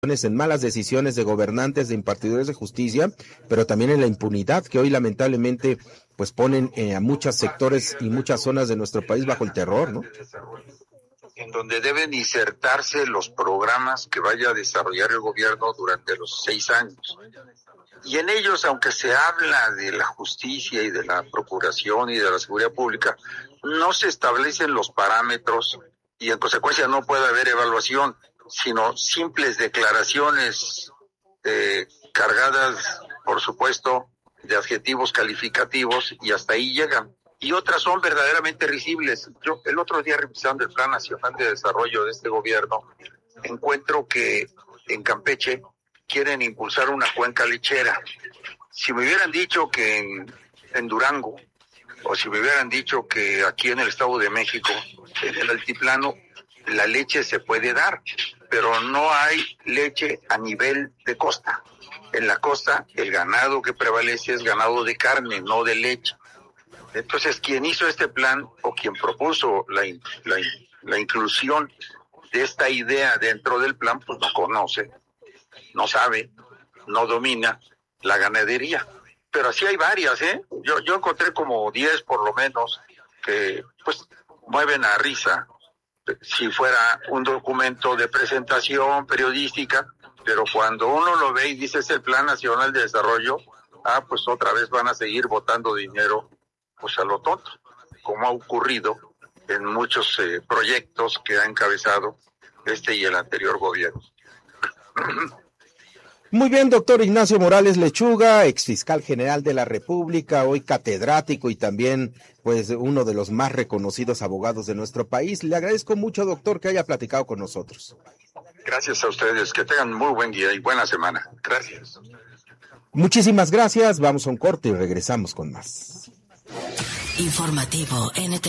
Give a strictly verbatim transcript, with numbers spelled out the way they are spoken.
en malas decisiones de gobernantes, de impartidores de justicia, pero también en la impunidad que hoy lamentablemente pues ponen eh, a muchos sectores y muchas zonas de nuestro país bajo el terror, ¿no? En donde deben insertarse los programas que vaya a desarrollar el gobierno durante los seis años. Y en ellos, aunque se habla de la justicia y de la procuración y de la seguridad pública, no se establecen los parámetros y en consecuencia no puede haber evaluación, sino simples declaraciones eh, cargadas, por supuesto, de adjetivos calificativos y hasta ahí llegan. Y otras son verdaderamente risibles. Yo el otro día, revisando el Plan Nacional de Desarrollo de este gobierno, encuentro que en Campeche quieren impulsar una cuenca lechera. Si me hubieran dicho que en, en Durango, o si me hubieran dicho que aquí en el Estado de México, en el altiplano, la leche se puede dar, pero no hay leche a nivel de costa. En la costa, el ganado que prevalece es ganado de carne, no de leche. Entonces, quien hizo este plan, o quien propuso la, la, la inclusión de esta idea dentro del plan, pues no conoce, no sabe, no domina la ganadería. Pero así hay varias, ¿eh? Yo, yo encontré como diez por lo menos que, pues, mueven a risa. Si fuera un documento de presentación periodística, pero cuando uno lo ve y dice es el Plan Nacional de Desarrollo, ah, pues otra vez van a seguir botando dinero, pues a lo tonto, como ha ocurrido en muchos eh, proyectos que ha encabezado este y el anterior gobierno. Muy bien, doctor Ignacio Morales Lechuga, exfiscal general de la República, hoy catedrático y también pues uno de los más reconocidos abogados de nuestro país. Le agradezco mucho, doctor, que haya platicado con nosotros. Gracias a ustedes, que tengan muy buen día y buena semana. Gracias. Muchísimas gracias, vamos a un corte y regresamos con más. Informativo N T